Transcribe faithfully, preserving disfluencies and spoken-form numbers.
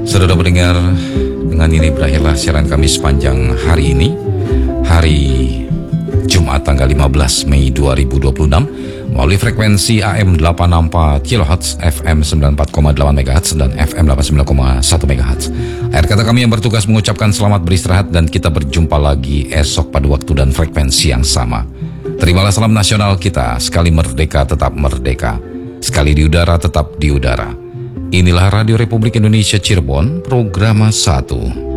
Saudara pendengar, dengan ini berakhirlah siaran kami sepanjang hari ini, hari Jumat tanggal lima belas Mei dua ribu dua puluh enam, melalui frekuensi A M delapan enam empat kilohertz, F M sembilan puluh empat koma delapan megahertz, dan F M delapan puluh sembilan koma satu megahertz. Akhir kata kami yang bertugas mengucapkan selamat beristirahat dan kita berjumpa lagi esok pada waktu dan frekuensi yang sama. Terimalah salam nasional kita, sekali merdeka tetap merdeka, sekali di udara tetap di udara. Inilah Radio Republik Indonesia Cirebon, Programa satu.